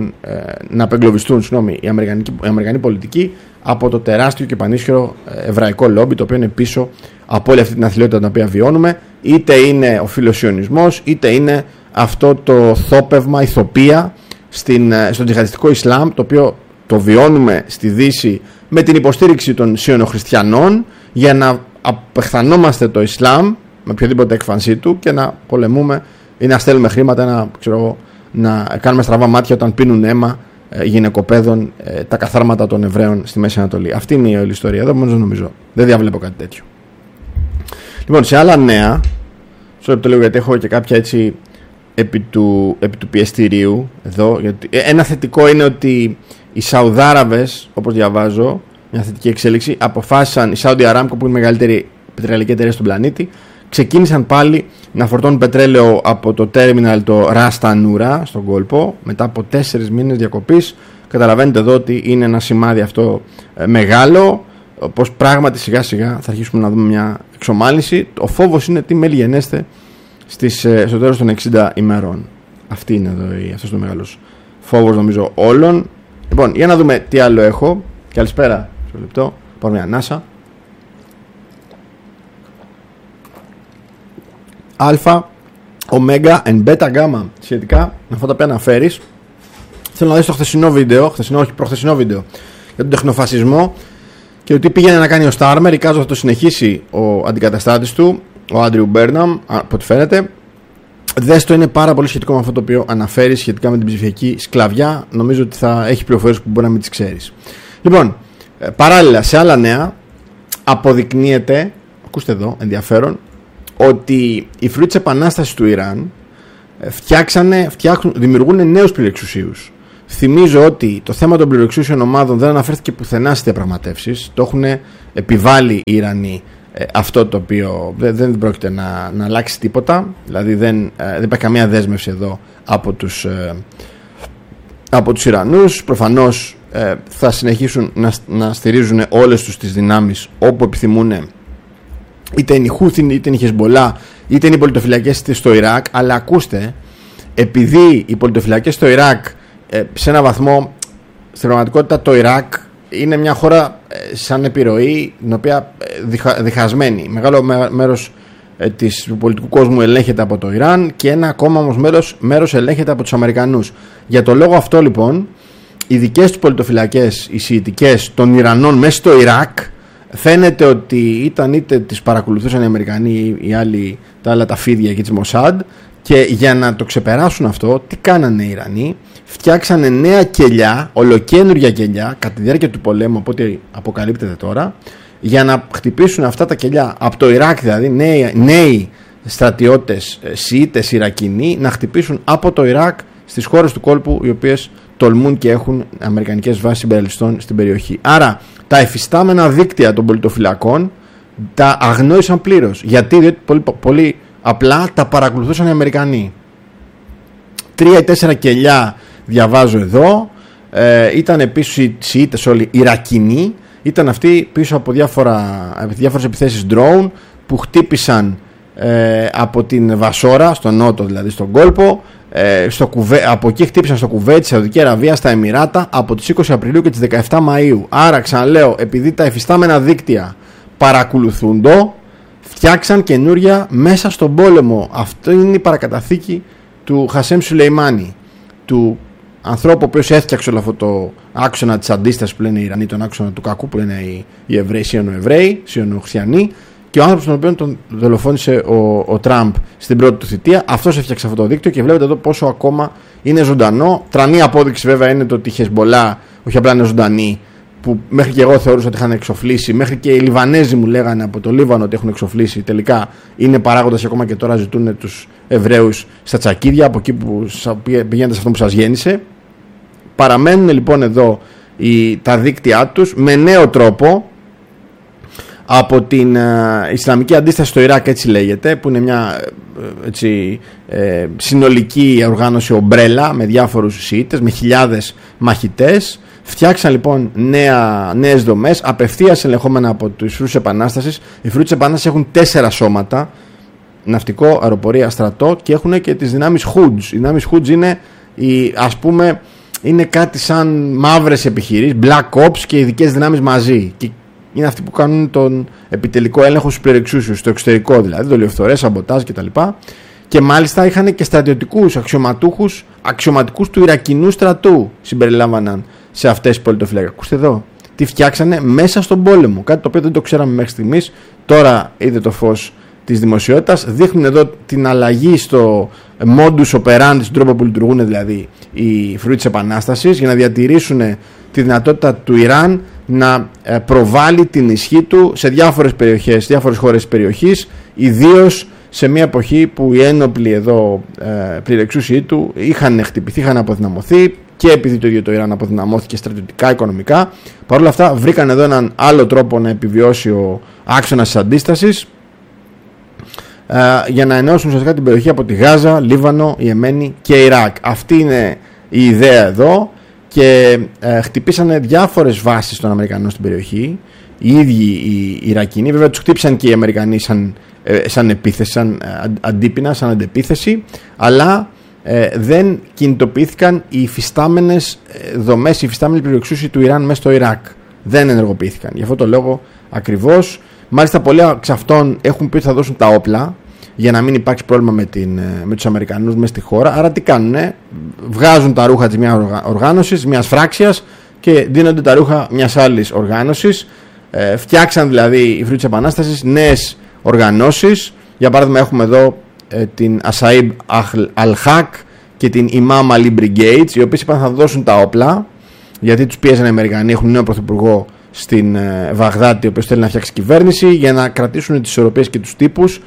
A: να απεγκλωβιστούν συγγνώμη, οι Αμερικανοί πολιτικοί από το τεράστιο και πανίσχυρο εβραϊκό λόμπι, το οποίο είναι πίσω από όλη αυτή την αθλειότητα την οποία βιώνουμε, είτε είναι ο φιλοσιωνισμός, είτε είναι αυτό το θόπευμα, ηθοπία στην, στον τζιχαντιστικό Ισλάμ, το οποίο το βιώνουμε στη Δύση με την υποστήριξη των σιωνοχριστιανών, για να απεχθανόμαστε το Ισλάμ με οποιοδήποτε έκφανσή του και να πολεμούμε ή να στέλνουμε χρήματα, να, ξέρω, να κάνουμε στραβά μάτια όταν πίνουν αίμα ε, γυναικοπαίδων ε, τα καθάρματα των Εβραίων στη Μέση Ανατολή. Αυτή είναι η όλη ιστορία εδώ, μόνο νομίζω. Δεν διαβλέπω κάτι τέτοιο. Λοιπόν, σε άλλα νέα, sorry που το λέω γιατί έχω και κάποια έτσι επί του, επί του πιεστηρίου εδώ. Γιατί, ένα θετικό είναι ότι οι Σαουδάραβες, όπως διαβάζω, μια θετική εξέλιξη, αποφάσισαν, η Saudi Aramco, που είναι η μεγαλύτερη πετρελαϊκή εταιρεία στον πλανήτη, ξεκίνησαν πάλι να φορτώνουν πετρέλαιο από το τέρμιναλ το Ras Tanura στον κόλπο μετά από τέσσερις μήνες διακοπής. Καταλαβαίνετε εδώ ότι είναι ένα σημάδι αυτό ε, μεγάλο, πως πράγματι σιγά σιγά θα αρχίσουμε να δούμε μια εξομάλυνση. Ο φόβος είναι τι μέλη γενέστε στις, ε, στο τέλος των εξήντα ημερών. Αυτή είναι εδώ, αυτός είναι ο μεγάλος φόβος νομίζω όλων. Λοιπόν, για να δούμε τι άλλο έχω. Καλησπέρα, στο λεπτό, πάρω μια ανάσα. Αλφα, ωμέγα and beta γάμα σχετικά με αυτά τα οποία αναφέρεις. Θέλω να δεις το χθεσινό βίντεο, χθεσινό, όχι προχθεσινό βίντεο για τον τεχνοφασισμό και το τι πήγαινε να κάνει ο Στάρμερ. Εικάζω θα το συνεχίσει ο αντικαταστάτης του, ο Άντριου Μπέρναμ, από ό,τι φαίνεται. Δες το, είναι πάρα πολύ σχετικό με αυτό το οποίο αναφέρεις σχετικά με την ψηφιακή σκλαβιά. Νομίζω ότι θα έχει πληροφορίες που μπορεί να μην τις ξέρεις. Λοιπόν, παράλληλα σε άλλα νέα αποδεικνύεται, ακούστε εδώ ενδιαφέρον, ότι οι φρουροί της επανάστασης του Ιράν φτιάξανε, φτιάχνουν, δημιουργούν νέους πληρεξουσίους. Θυμίζω ότι το θέμα των πληρεξούσιων ομάδων δεν αναφέρθηκε πουθενά στις διαπραγματεύσεις. Το έχουν επιβάλει οι Ιρανοί ε, αυτό το οποίο δεν, δεν πρόκειται να, να αλλάξει τίποτα. Δηλαδή δεν, ε, δεν υπάρχει καμία δέσμευση εδώ από τους, ε, από τους Ιρανούς. Προφανώς ε, θα συνεχίσουν να, να στηρίζουν όλες τους τις δυνάμεις όπου επιθυμούν, είτε είναι η Χούθη, είτε είναι η Χεσμπολά, είτε είναι οι πολιτοφυλακές στο Ιράκ. Αλλά ακούστε, επειδή οι πολιτοφυλακές στο Ιράκ ε, σε έναν βαθμό, στην πραγματικότητα το Ιράκ είναι μια χώρα ε, σαν επιρροή, την οποία ε, διχα, διχασμένη. Μεγάλο μέρος ε, της, του πολιτικού κόσμου ελέγχεται από το Ιράν και ένα ακόμα όμως μέρος, μέρος ελέγχεται από τους Αμερικανούς. Για το λόγο αυτό λοιπόν, οι δικές τους πολιτοφυλακές, οι σιητικές των Ιρανών μέσα στο Ιράκ, φαίνεται ότι ήταν είτε τις παρακολουθούσαν οι Αμερικανοί ή οι άλλοι, τα άλλα τα φίδια εκεί της Μοσάντ, και για να το ξεπεράσουν αυτό, τι κάνανε οι Ιρανοί? Φτιάξανε νέα κελιά, ολοκένουργια κελιά, κατά τη διάρκεια του πολέμου, από ό,τι αποκαλύπτεται τώρα, για να χτυπήσουν αυτά τα κελιά από το Ιράκ, δηλαδή νέοι, νέοι στρατιώτες Σιήτες Ιρακινοί να χτυπήσουν από το Ιράκ στις χώρες του κόλπου, οι οποίες τολμούν και έχουν αμερικανικές βάσεις συμπεριλιστών στην περιοχή. Άρα τα εφιστάμενα δίκτυα των πολιτοφυλακών τα αγνόησαν πλήρως. Γιατί? Διότι πολύ, πολύ απλά τα παρακολουθούσαν οι Αμερικανοί. Τρία ή τέσσερα κελιά διαβάζω εδώ, ε, ήταν επίσης οι Σιήτες όλοι Ιρακινοί, ήταν αυτοί πίσω από διάφορα, διάφορες επιθέσεις drone που χτύπησαν ε, από την Βασόρα, στο νότο δηλαδή, στον κόλπο, ε, στο κουβέ, από εκεί χτύπησαν στο Κουβέιτ, στη Σαουδική Αραβία, στα Εμιράτα από τις είκοσι Απριλίου και τις δεκαεφτά Μαΐου. Άρα ξαναλέω, επειδή τα εφιστάμενα δίκτυα παρακολουθούντο, φτιάξαν καινούρια μέσα στον πόλεμο. Αυτό είναι η παρακαταθήκη του Χασέμ Σουλεϊμάνι, του ανθρώπου ο οποίος έφτιαξε όλο αυτό το άξονα της αντίστασης που λένε οι Ιρανοί, τον άξονα του κακού που λένε οι, οι Εβραίοι, Σιωνοεβραίοι, Σιωνοχρυσιανοί, και ο άνθρωπος τον οποίο τον δολοφόνησε ο, ο Τραμπ στην πρώτη του θητεία. Αυτός έφτιαξε αυτό το δίκτυο και βλέπετε εδώ πόσο ακόμα είναι ζωντανό. Τρανή απόδειξη βέβαια είναι το ότι η Χεσμπολά όχι απλά είναι ζωντανή, που μέχρι και εγώ θεωρούσα ότι είχαν εξοφλήσει, μέχρι και οι Λιβανέζοι μου λέγανε από το Λίβανο ότι έχουν εξοφλήσει, τελικά είναι παράγοντας και ακόμα και τώρα ζητούν τους Εβραίους στα τσακίδια, από εκεί που πηγαίνετε σε αυτό που σας γέννησε. Παραμένουν λοιπόν εδώ οι, τα δίκτυά τους με νέο τρόπο από την uh, Ισλαμική αντίσταση στο Ιράκ, έτσι λέγεται, που είναι μια έτσι, ε, συνολική οργάνωση ομπρέλα με διάφορους Σιήτες, με χιλιάδες μαχητές. Φτιάξαν λοιπόν νέα, νέες δομές, απευθείας ελεγχόμενα από τους φρουρούς της Επανάστασης. Οι φρουροί της Επανάστασης έχουν τέσσερα σώματα, ναυτικό, αεροπορία, στρατό, και έχουν και τις δυνάμεις Hoods. Οι δυνάμεις Hoods είναι, οι, ας πούμε, είναι κάτι σαν μαύρες επιχειρήσεις, Black Ops και ειδικές δυνάμεις μαζί. Και είναι αυτοί που κάνουν τον επιτελικό έλεγχο στους πληρεξούσιους, στο εξωτερικό δηλαδή, δολιοφθορές, σαμποτάζ κτλ. Και μάλιστα είχαν και στρατιωτικούς αξιωματούχους, αξιωματικούς του Ιρακινού στρατού συμπεριλάμβαναν σε αυτές τις πολιτοφυλακές. Ακούστε εδώ, τι φτιάξανε μέσα στον πόλεμο. Κάτι το οποίο δεν το ξέραμε μέχρι στιγμής. Τώρα είδε το φως της δημοσιότητας. Δείχνουν εδώ την αλλαγή στο modus operandi, στον τρόπο που λειτουργούν δηλαδή οι φρουροί της Επανάστασης, για να διατηρήσουν τη δυνατότητα του Ιράν να προβάλλει την ισχύ του σε διάφορες περιοχές, διάφορες χώρες της περιοχής, ιδίως σε μια εποχή που οι ένοπλοι εδώ ε, πληρεξούσιοι του είχαν χτυπηθεί, είχαν αποδυναμωθεί, και επειδή το ίδιο το Ιράν αποδυναμώθηκε στρατιωτικά, οικονομικά. Παρ' όλα αυτά βρήκαν εδώ έναν άλλο τρόπο να επιβιώσει ο άξονας της αντίστασης, ε, για να ενώσουν ουσιαστικά την περιοχή από τη Γάζα, Λίβανο, Ιεμένη και Ιράκ. Αυτή είναι η ιδέα εδώ, και ε, χτυπήσανε διάφορες βάσεις των Αμερικανών στην περιοχή. Οι ίδιοι οι Ιρακινοί, βέβαια τους χτύπησαν και οι Αμερικανοί σαν, ε, σαν επίθεση, σαν ε, αντίπεινα, σαν αντεπίθεση, αλλά ε, δεν κινητοποιήθηκαν οι υφιστάμενες ε, δομές, οι υφιστάμενοι πληροεξούσιοι του Ιράν μέσα στο Ιράκ. Δεν ενεργοποιήθηκαν. Γι' αυτό το λόγο ακριβώς. Μάλιστα πολλοί εξ αυτών έχουν πει ότι θα δώσουν τα όπλα για να μην υπάρξει πρόβλημα με, την, με τους Αμερικανούς μέσα στη χώρα. Άρα τι κάνουνε? Βγάζουν τα ρούχα της μιας οργάνωσης, μιας φράξιας, και δίνονται τα ρούχα μιας άλλης οργάνωσης. Ε, φτιάξαν δηλαδή οι φρουροί της Επανάστασης νέες οργανώσεις. Για παράδειγμα έχουμε εδώ ε, την Ασαΐμπ Αλ-Χακ και την Imam Ali Brigades, οι οποίες είπαν θα δώσουν τα όπλα, γιατί τους πίεζαν οι Αμερικανοί, έχουν νέο πρωθυπουργό στην ε, Βαγδάτη, ο οποίος θέλει να φτιάξει κυβέρνηση, για να κρατήσουν τις ισορροπίες και τους τύπους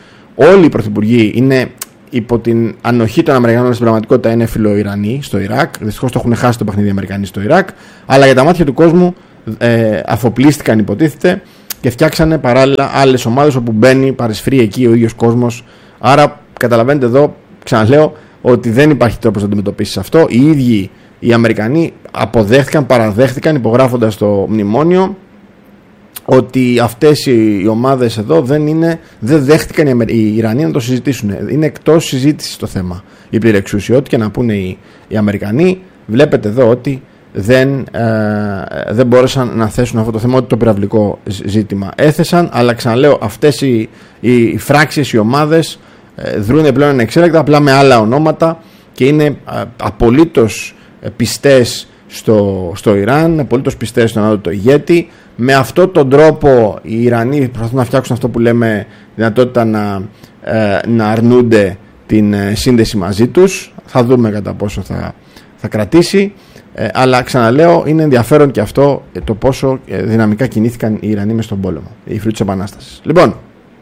A: όλοι οι πρωθυπουργοί είναι υπό την ανοχή των Αμερικανών, στην πραγματικότητα είναι φιλοϊρανοί στο Ιράκ. Δυστυχώς το έχουν χάσει το παιχνίδι οι Αμερικανοί στο Ιράκ. Αλλά για τα μάτια του κόσμου ε, αφοπλίστηκαν, υποτίθεται, και φτιάξανε παράλληλα άλλες ομάδες όπου μπαίνει, παρεσφρεί εκεί ο ίδιος κόσμος. Άρα καταλαβαίνετε εδώ, ξαναλέω, ότι δεν υπάρχει τρόπος να αντιμετωπίσεις αυτό. Οι ίδιοι οι Αμερικανοί αποδέχτηκαν, παραδέχτηκαν, υπογράφοντας το μνημόνιο, ότι αυτές οι ομάδες εδώ δεν, είναι, δεν δέχτηκαν οι, Αμερ... οι Ιρανοί να το συζητήσουν. Είναι εκτός συζήτησης το θέμα. Η πληρεξουσία, ό,τι και να πούνε οι, οι Αμερικανοί, βλέπετε εδώ ότι δεν, ε, δεν μπόρεσαν να θέσουν αυτό το θέμα, ότι το πυραυλικό ζήτημα έθεσαν. Αλλά ξαναλέω, αυτές οι, οι, οι φράξεις, οι ομάδες ε, δρούν πλέον ανεξέλεκτα, απλά με άλλα ονόματα, και είναι ε, απολύτως πιστές στο, στο Ιράν, απολύτως πιστές στον άλλο το ηγέτη. Με αυτόν τον τρόπο οι Ιρανοί προσπαθούν να φτιάξουν αυτό που λέμε δυνατότητα να, ε, να αρνούνται την ε, σύνδεση μαζί τους. Θα δούμε κατά πόσο θα, θα κρατήσει, ε, αλλά ξαναλέω, είναι ενδιαφέρον και αυτό, ε, το πόσο ε, δυναμικά κινήθηκαν οι Ιρανοί μες στον πόλεμο, οι φίλοι της Επανάστασης. Λοιπόν,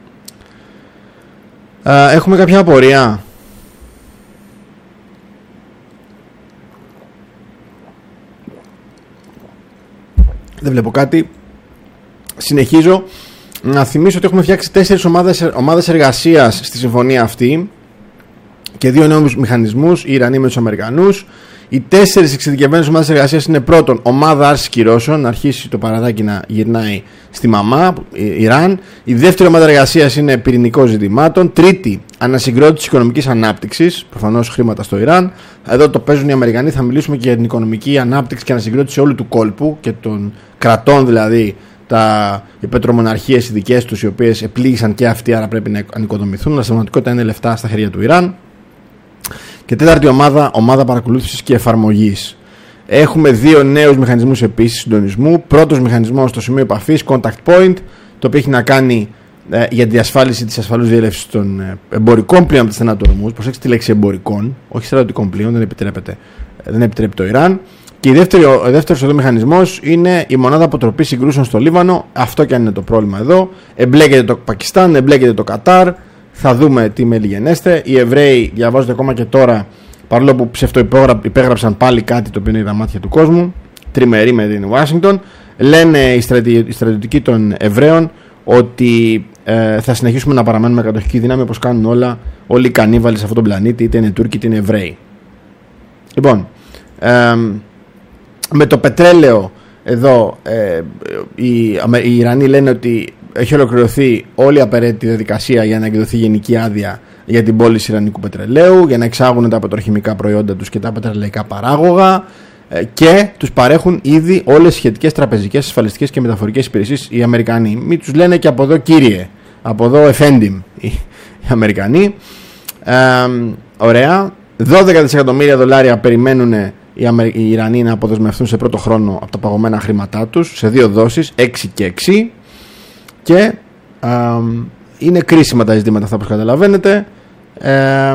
A: ε, έχουμε κάποια απορία? Δεν βλέπω κάτι. Συνεχίζω να θυμίσω ότι έχουμε φτιάξει τέσσερις ομάδες, ομάδες εργασίας στη συμφωνία αυτή και δύο νέους μηχανισμούς, οι Ιρανοί με τους Αμερικανούς. Οι τέσσερις εξειδικευμένες ομάδες εργασίας είναι: πρώτον, ομάδα άρσης κυρώσεων, να αρχίσει το παραδάκι να γυρνάει στη μαμά, Ιράν. Η δεύτερη ομάδα εργασίας είναι πυρηνικών ζητημάτων. Τρίτη, ανασυγκρότηση οικονομικής ανάπτυξης, προφανώς χρήματα στο Ιράν. Εδώ το παίζουν οι Αμερικανοί, θα μιλήσουμε και για την οικονομική ανάπτυξη και ανασυγκρότηση όλου του κόλπου και των κρατών, δηλαδή τα, οι πετρομοναρχίες οι δικές τους, οι οποίες επλήγησαν και αυτοί, άρα πρέπει να ανοικοδομηθούν. Αλλά στην πραγματικότητα είναι λεφτά στα χέρια του Ιράν. Και τέταρτη ομάδα, ομάδα παρακολούθησης και εφαρμογής. Έχουμε δύο νέους μηχανισμούς επίσης συντονισμού. Πρώτος μηχανισμός στο σημείο επαφής, contact point, το οποίο έχει να κάνει ε, για τη διασφάλιση της ασφαλούς διέλευσης των ε, εμπορικών πλοίων από τις στενατορομούς. Προσέξτε τη λέξη εμπορικών, όχι στρατιωτικών πλοίων, δεν επιτρέπεται, δεν επιτρέπει το Ιράν. Και η δεύτερη, ο δεύτερος εδώ μηχανισμός είναι η μονάδα αποτροπής συγκρούσεων στο Λίβανο. Αυτό και αν είναι το πρόβλημα εδώ. Εμπλέκεται το Πακιστάν, εμπλέκεται το Κατάρ. Θα δούμε τι μελιγενέστε. Οι Εβραίοι διαβάζονται ακόμα και τώρα, παρόλο που ψευτουπέγραψαν πάλι κάτι το οποίο είναι η μάτια του κόσμου, τριμερή με την Ουάσιγκτον. Λένε οι, στρατι, οι στρατιωτικοί των Εβραίων ότι ε, θα συνεχίσουμε να παραμένουμε κατοχική δύναμη, όπως κάνουν όλα, όλοι οι κανίβαλοι σε αυτόν τον πλανήτη, είτε είναι Τούρκοι είτε είναι Εβραίοι. Λοιπόν, ε, με το πετρέλαιο εδώ ε, οι, οι Ιρανοί λένε ότι έχει ολοκληρωθεί όλη η απαραίτητη διαδικασία για να εκδοθεί γενική άδεια για την πώληση ιρανικού πετρελαίου, για να εξάγουν τα πετροχημικά προϊόντα τους και τα πετρελαϊκά παράγωγα, και τους παρέχουν ήδη όλες τις σχετικές τραπεζικές, ασφαλιστικές και μεταφορικές υπηρεσίες οι Αμερικανοί. Μην τους λένε και από εδώ κύριε, από εδώ εφέντιμ οι Αμερικανοί. Ε, ωραία. δώδεκα δισεκατομμύρια δολάρια περιμένουν οι, Αμε... οι Ιρανοί να αποδεσμευτούν σε πρώτο χρόνο από τα παγωμένα χρήματά τους, σε δύο δόσεις, έξι και έξι. Και α, είναι κρίσιμα τα ζητήματα αυτά, όπως καταλαβαίνετε. Ε,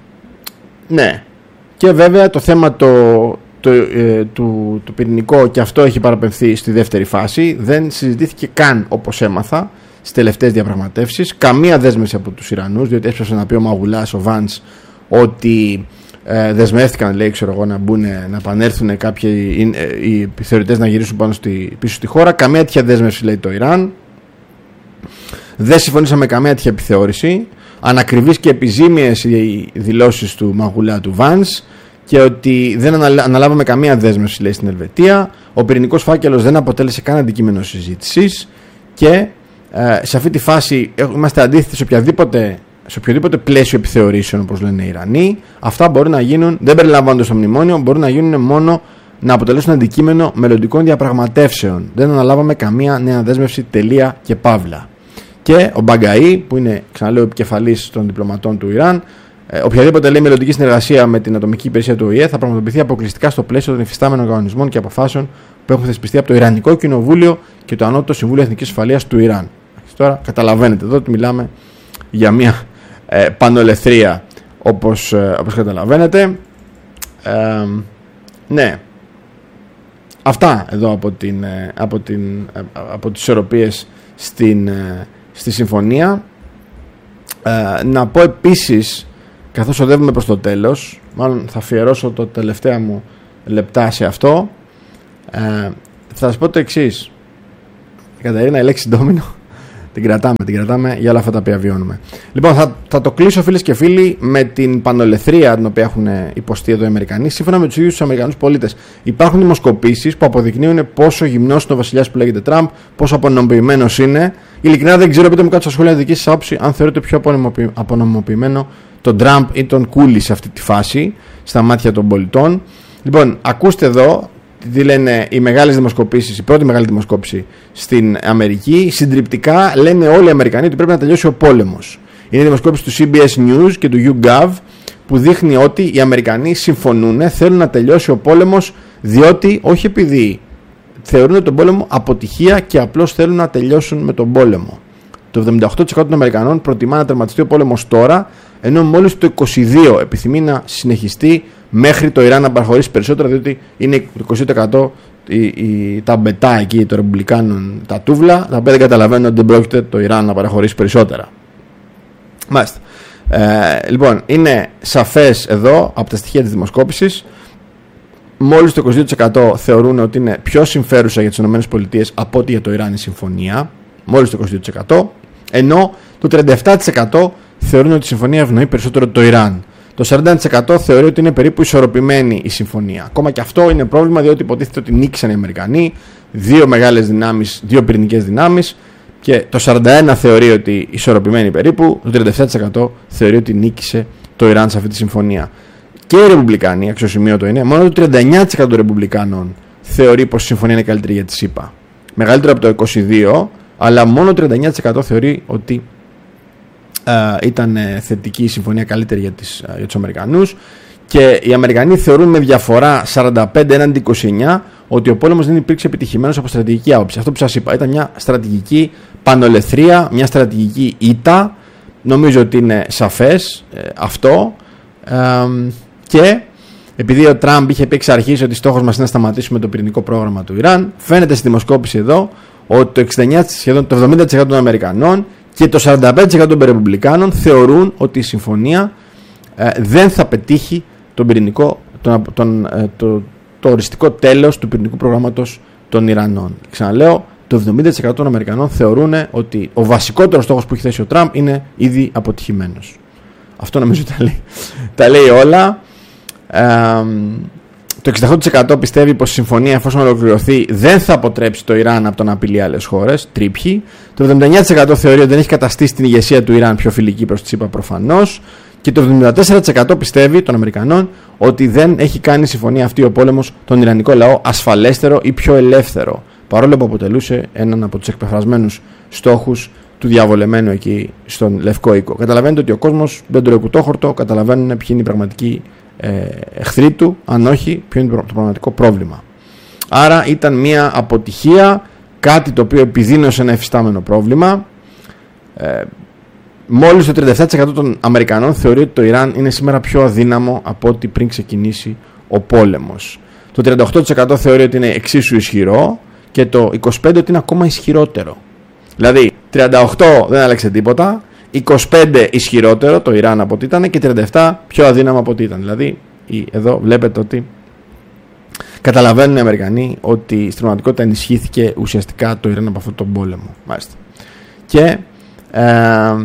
A: ναι. Και βέβαια το θέμα το, το, ε, του, του πυρηνικό, και αυτό έχει παραπεμφθεί στη δεύτερη φάση, δεν συζητήθηκε καν, όπως έμαθα στις τελευταίες διαπραγματεύσεις. Καμία δέσμευση από τους Ιρανούς, διότι έσπευσε να πει ο Μαγουλάς, ο Βάνς, ότι ε, δεσμεύτηκαν, λέει, ξέρω εγώ, να μπουν, να επανέλθουν κάποιοι ε, οι επιθεωρητές να γυρίσουν πάνω στη, πίσω στη χώρα. Καμία τέτοια δέσμευση, λέει το Ιράν. Δεν συμφωνήσαμε με καμία τέτοια επιθεώρηση. Ανακριβείς και επιζήμιες οι δηλώσεις του Μαγουλά, του Βάνς, και ότι δεν αναλάβαμε καμία δέσμευση, λέει, στην Ελβετία. Ο πυρηνικός φάκελος δεν αποτέλεσε καν αντικείμενο συζήτησης. Και ε, σε αυτή τη φάση είμαστε αντίθετοι σε οποιαδήποτε, σε οποιοδήποτε πλαίσιο επιθεωρήσεων, όπως λένε οι Ιρανοί. Αυτά μπορούν να γίνουν, δεν περιλαμβάνονται στο μνημόνιο, μπορούν να γίνουν μόνο να αποτελέσουν αντικείμενο μελλοντικών διαπραγματεύσεων. Δεν αναλάβαμε καμία νέα δέσμευση, τελεία και παύλα. Και ο Μπαγκαή, που είναι, ξαναλέω, επικεφαλής των διπλωματών του Ιράν, ε, οποιαδήποτε, λέει, μελλοντική συνεργασία με την ατομική υπηρεσία του Ο Η Ε θα πραγματοποιηθεί αποκλειστικά στο πλαίσιο των υφιστάμενων κανονισμών και αποφάσεων που έχουν θεσπιστεί από το Ιρανικό Κοινοβούλιο και το Ανώτατο Συμβούλιο Εθνικής Ασφαλείας του Ιράν. Τώρα καταλαβαίνετε εδώ ότι μιλάμε για μια ε, πανολεθρία, όπως, ε, όπως καταλαβαίνετε. Ε, ναι. Αυτά εδώ από, την, από, την, από τις ισορροπίες στην, στη συμφωνία. Ε, να πω επίσης, καθώς οδεύουμε προς το τέλος, μάλλον θα αφιερώσω το τελευταία μου λεπτά σε αυτό, ε, θα σας πω το εξής. Η Κατερίνα, η λέξη ντόμινο την κρατάμε, την κρατάμε για όλα αυτά τα οποία βιώνουμε. Λοιπόν, θα, θα το κλείσω, φίλες και φίλοι, με την πανολεθρία την οποία έχουν υποστεί εδώ οι Αμερικανοί. Σύμφωνα με τους ίδιους τους Αμερικανούς πολίτες, υπάρχουν δημοσκοπήσεις που αποδεικνύουν πόσο γυμνός είναι ο βασιλιάς που λέγεται Τραμπ, πόσο απονομοποιημένος είναι. Ειλικρινά δεν ξέρω, πείτε μου κάτω στα σχόλια δική σας άποψη, αν θεωρείτε πιο απονομοποιημένο τον Τραμπ ή τον Κούλι σε αυτή τη φάση, στα μάτια των πολιτών. Λοιπόν, ακούστε εδώ τι λένε οι μεγάλες δημοσκοπήσεις, η πρώτη μεγάλη δημοσκόπηση στην Αμερική. Συντριπτικά λένε όλοι οι Αμερικανοί ότι πρέπει να τελειώσει ο πόλεμος. Είναι η δημοσκόπηση του σι μπι ες News και του YouGov που δείχνει ότι οι Αμερικανοί συμφωνούν, θέλουν να τελειώσει ο πόλεμος, διότι όχι επειδή θεωρούν τον πόλεμο αποτυχία και απλώς θέλουν να τελειώσουν με τον πόλεμο. Το εβδομήντα οκτώ τοις εκατό των Αμερικανών προτιμά να τερματιστεί ο πόλεμος τώρα, ενώ μόλις το είκοσι δύο τοις εκατό επιθυμεί να συνεχιστεί μέχρι το Ιράν να παραχωρήσει περισσότερα, διότι είναι το είκοσι τοις εκατό η, η, τα μπετά εκεί των Ρεπουμπλικάνων, τα τούβλα, τα οποία δεν καταλαβαίνουν ότι δεν πρόκειται το Ιράν να παραχωρήσει περισσότερα. Μάλιστα. Ε, λοιπόν, είναι σαφές εδώ από τα στοιχεία της δημοσκόπησης, μόλις το είκοσι δύο τοις εκατό θεωρούν ότι είναι πιο συμφέρουσα για τις ΗΠΑ από ότι για το Ιράν η συμφωνία, μόλις το είκοσι δύο τοις εκατό, ενώ το τριάντα επτά τοις εκατό θεωρούν ότι η συμφωνία ευνοεί περισσότερο το Ιράν. Το σαράντα ένα τοις εκατό θεωρεί ότι είναι περίπου ισορροπημένη η συμφωνία. Ακόμα και αυτό είναι πρόβλημα, διότι υποτίθεται ότι νίκησαν οι Αμερικανοί, δύο μεγάλες δυνάμεις, δύο πυρηνικές δυνάμεις, και το σαράντα ένα τοις εκατό θεωρεί ότι ισορροπημένη περίπου, το τριάντα επτά τοις εκατό θεωρεί ότι νίκησε το Ιράν σε αυτή τη συμφωνία. Και οι Ρεπουμπλικάνοι, αξιοσημείωτο είναι, μόνο το τριάντα εννιά τοις εκατό των Ρεπουμπλικάνων θεωρεί πως η συμφωνία είναι καλύτερη για τη ΣΥΠΑ. Μεγαλύτερο από το είκοσι δύο τοις εκατό, αλλά μόνο το τριάντα εννιά τοις εκατό θεωρεί ότι Uh, ήταν uh, θετική η συμφωνία, καλύτερη για, τις, uh, για τους Αμερικανούς, και οι Αμερικανοί θεωρούν με διαφορά σαράντα πέντε έναντι είκοσι εννιά ότι ο πόλεμος δεν υπήρξε επιτυχημένος από στρατηγική άποψη. Αυτό που σας είπα ήταν μια στρατηγική πανολεθρία, μια στρατηγική ήττα. Νομίζω ότι είναι σαφές uh, αυτό, uh, και επειδή ο Τραμπ είχε πει εξ αρχής ότι στόχος μας είναι να σταματήσουμε το πυρηνικό πρόγραμμα του Ιράν, φαίνεται στη δημοσκόπηση εδώ ότι το εξήντα εννιά τοις εκατό, σχεδόν το εβδομήντα τοις εκατό των Αμερικανών και το σαράντα πέντε τοις εκατό των Ρεπουμπλικάνων θεωρούν ότι η συμφωνία ε, δεν θα πετύχει τον πυρηνικό, τον, τον, ε, το, το οριστικό τέλος του πυρηνικού προγράμματος των Ιρανών. Ξαναλέω, το εβδομήντα τοις εκατό των Αμερικανών θεωρούν ότι ο βασικότερος στόχος που έχει θέσει ο Τραμπ είναι ήδη αποτυχημένος. Αυτό νομίζω τα λέει, τα λέει όλα. Ε, Το εξήντα οκτώ τοις εκατό πιστεύει πως η συμφωνία, εφόσον ολοκληρωθεί, δεν θα αποτρέψει το Ιράν από το να απειλεί άλλες χώρες. Τρίπχη. Το εβδομήντα εννιά τοις εκατό θεωρεί ότι δεν έχει καταστήσει την ηγεσία του Ιράν πιο φιλική προς τη ΣΥΠΑ, προφανώς. Και το εβδομήντα τέσσερα τοις εκατό πιστεύει των Αμερικανών ότι δεν έχει κάνει η συμφωνία αυτή ο πόλεμος τον Ιρανικό λαό ασφαλέστερο ή πιο ελεύθερο. Παρόλο που αποτελούσε έναν από τους εκπεφρασμένους στόχους του διαβολεμένου εκεί στον Λευκό Οίκο. Καταλαβαίνετε ότι ο κόσμος δεν το ρεκουτόχορτο, καταλαβαίνουν ποιοι είναι οι πραγματικοί εχθροί του, αν όχι ποιο είναι το πραγματικό πρόβλημα. Άρα ήταν μια αποτυχία, κάτι το οποίο επιδίνωσε ένα εφιστάμενο πρόβλημα. ε, Μόλις το τριάντα επτά τοις εκατό των Αμερικανών θεωρεί ότι το Ιράν είναι σήμερα πιο αδύναμο από ό,τι πριν ξεκινήσει ο πόλεμος. Το τριάντα οκτώ τοις εκατό θεωρεί ότι είναι εξίσου ισχυρό και το είκοσι πέντε τοις εκατό ότι είναι ακόμα ισχυρότερο. Δηλαδή τριάντα οκτώ δεν άλλαξε τίποτα, είκοσι πέντε ισχυρότερο το Ιράν από ό,τι ήταν και τριάντα επτά πιο αδύναμο από ό,τι ήταν. Δηλαδή εδώ βλέπετε ότι καταλαβαίνουν οι Αμερικανοί ότι στην πραγματικότητα ενισχύθηκε ουσιαστικά το Ιράν από αυτόν τον πόλεμο. Μάλιστα. Και ε,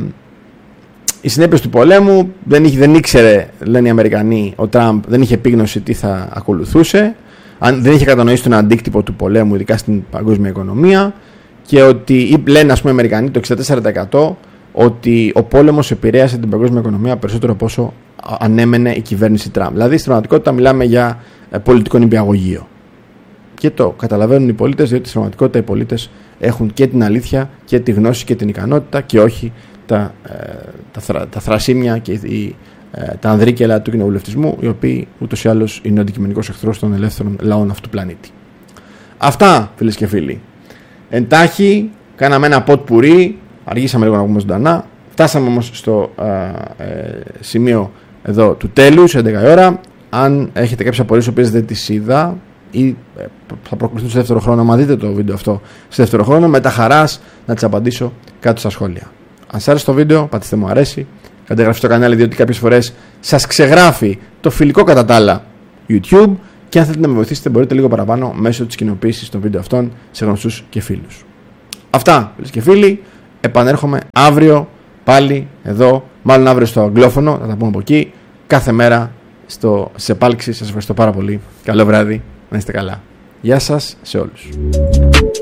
A: οι συνέπειες του πολέμου δεν, είχε, δεν ήξερε, λένε οι Αμερικανοί, ο Τραμπ δεν είχε επίγνωση τι θα ακολουθούσε, αν, δεν είχε κατανοήσει τον αντίκτυπο του πολέμου, ειδικά στην παγκόσμια οικονομία, και ότι λένε, ας πούμε, οι Αμερικανοί το εξήντα τέσσερα τοις εκατό ότι ο πόλεμος επηρέασε την παγκόσμια οικονομία περισσότερο από όσο ανέμενε η κυβέρνηση Τραμπ. Δηλαδή στην πραγματικότητα μιλάμε για πολιτικό νηπιαγωγείο. Και το καταλαβαίνουν οι πολίτες, διότι στην πραγματικότητα οι πολίτες έχουν και την αλήθεια και τη γνώση και την ικανότητα και όχι τα, ε, τα, θρα, τα θρασίμια και οι, ε, τα ανδρίκελα του κοινοβουλευτισμού, οι οποίοι ούτως ή άλλως είναι ο αντικειμενικός εχθρός των ελεύθερων λαών αυτού του πλανήτη. Αυτά, φίλες και φίλοι. Εντάχει, κάναμε ένα ποτ πουρί, αργήσαμε λίγο να πούμε ζωντανά. Φτάσαμε όμως στο α, ε, σημείο εδώ του τέλους, έντεκα η ώρα. Αν έχετε κάποιες απορίες που δεν τις είδα ή ε, θα προκριθούν στο δεύτερο χρόνο, μα δείτε το βίντεο αυτό στο δεύτερο χρόνο, με τα χαράς να τις απαντήσω κάτω στα σχόλια. Αν σας άρεσε το βίντεο, πατήστε μου αρέσει. Κάντε εγγραφή στο κανάλι, διότι κάποιες φορές σας ξεγράφει το φιλικό κατά τα άλλα YouTube. Και αν θέλετε να με βοηθήσετε, μπορείτε λίγο παραπάνω μέσω της κοινοποίησης των βίντεο αυτών σε γνωστούς και φίλους. Αυτά, φίλες και φίλοι. Επανέρχομαι αύριο πάλι εδώ, μάλλον αύριο στο αγγλόφωνο, θα τα πούμε από εκεί. Κάθε μέρα στο, σε επάλξη. Σας ευχαριστώ πάρα πολύ. Καλό βράδυ, να είστε καλά. Γεια σας σε όλους.